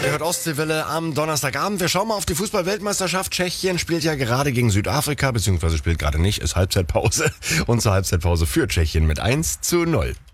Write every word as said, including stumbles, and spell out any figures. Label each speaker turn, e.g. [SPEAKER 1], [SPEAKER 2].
[SPEAKER 1] Ihr hört Ostseewelle am Donnerstagabend. Wir schauen mal auf die Fußball-Weltmeisterschaft. Tschechien spielt ja gerade gegen Südafrika, beziehungsweise spielt gerade nicht, ist Halbzeitpause. Und zur Halbzeitpause führt Tschechien mit eins zu null.